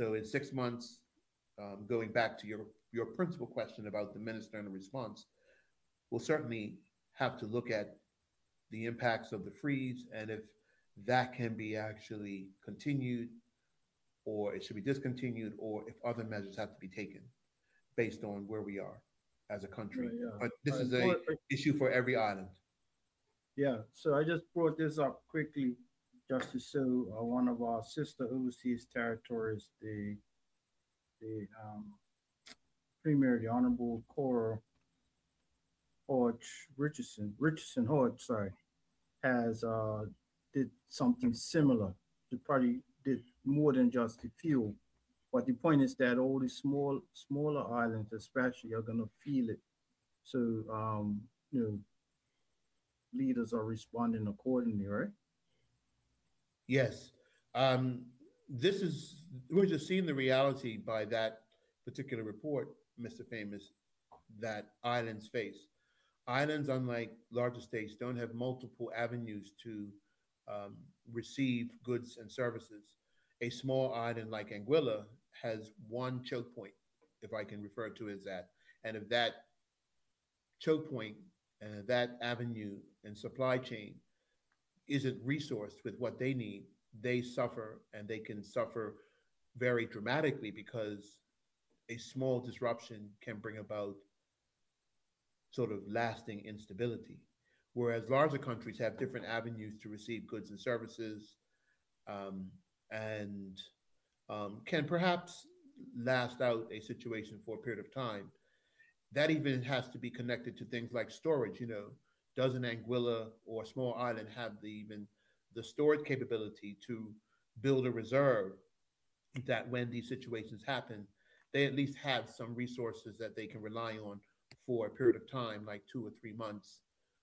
So in 6 months, going back to your principal question about the minister and the response, we'll certainly have to look at the impacts of the freeze and if that can be actually continued or it should be discontinued or if other measures have to be taken based on where we are as a country. Right, yeah. But this I is a brought, issue for every island. yeah. So I just brought this up quickly just to show one of our sister overseas territories, the Premier, the Honorable Cora Hodge Richardson Hodge, sorry, has did something similar. They probably did more than just the fuel. But the point is that all the smaller islands, especially, are gonna feel it. So you know, leaders are responding accordingly, right? Yes. Um, this is, we're just seeing the reality by that particular report, Mr. Famous, that islands face. Islands, unlike larger states, don't have multiple avenues to um, receive goods and services. A small island like Anguilla has one choke point, if I can refer to it as that. And if that choke point and that avenue and supply chain isn't resourced with what they need, they suffer and they can suffer very dramatically because a small disruption can bring about sort of lasting instability. Whereas larger countries have different avenues to receive goods and services um, and can perhaps last out a situation for a period of time. That even has to be connected to things like storage. Does an Anguilla or a small island have even the storage capability to build a reserve that when these situations happen, they at least have some resources that they can rely on for a period of time, like 2 or 3 months,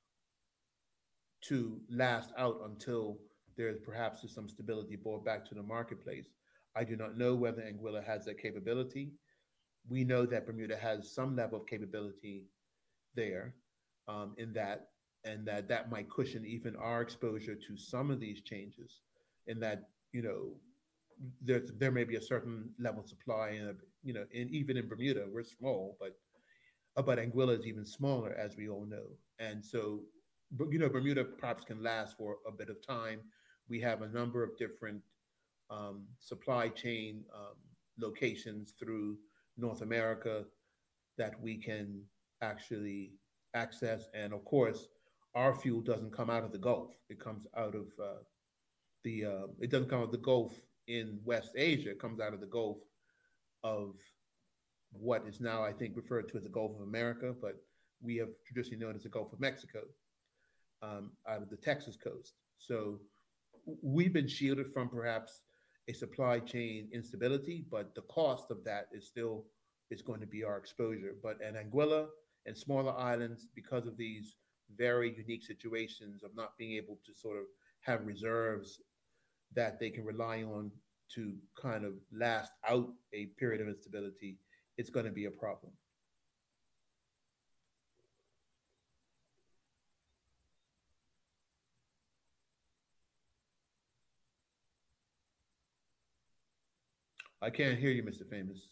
to last out until there's perhaps some stability brought back to the marketplace. I do not know whether Anguilla has that capability. We know that Bermuda has some level of capability there in that, and that might cushion even our exposure to some of these changes. In that, there may be a certain level of supply, and even in Bermuda, we're small, but Anguilla is even smaller, as we all know, and so, but Bermuda perhaps can last for a bit of time. We have a number of different supply chain locations through North America that we can actually access. And of course, our fuel doesn't come out of the Gulf. It comes out of it doesn't come out of the Gulf in West Asia. It comes out of the Gulf of what is now, I think, referred to as the Gulf of America, but we have traditionally known as the Gulf of Mexico, out of the Texas coast. So we've been shielded from perhaps a supply chain instability, but the cost of that is going to be our exposure. But at Anguilla and smaller islands, because of these very unique situations of not being able to sort of have reserves that they can rely on to kind of last out a period of instability, it's going to be a problem. I can't hear you, Mr. Famous.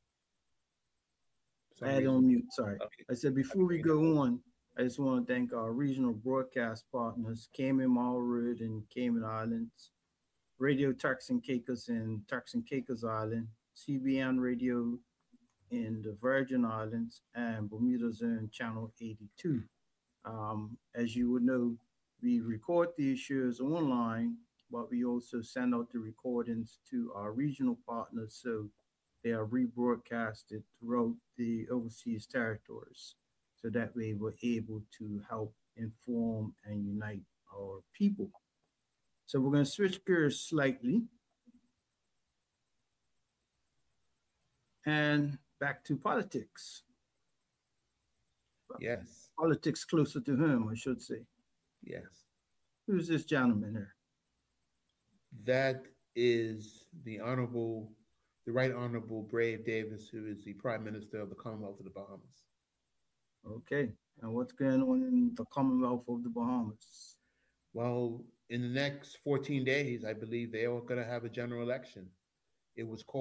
For I some had it reason. on mute. Sorry. Okay. I said before we go on, I just want to thank our regional broadcast partners, Cayman Marwood and Cayman Islands, Radio Turks and Caicos and Turks and Caicos Island, CBN Radio in the Virgin Islands, and Bermuda's own Channel 82. As you would know, we record these shows online, but we also send out the recordings to our regional partners so they are rebroadcasted throughout the overseas territories. So that way we're able to help inform and unite our people. So we're going to switch gears slightly and back to politics. Yes. Politics closer to home, I should say. Yes. Who's this gentleman here? That is the Right Honorable Brave Davis, who is the Prime Minister of the Commonwealth of the Bahamas. Okay. And what's going on in the Commonwealth of the Bahamas? Well, in the next 14 days, I believe they are going to have a general election. It was called